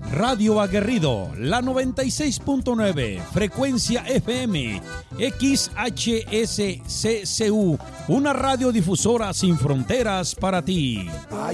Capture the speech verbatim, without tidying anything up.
Radio Aguerrido, la noventa y seis punto nueve, frecuencia F M, X H S C C U, una radiodifusora sin fronteras para ti.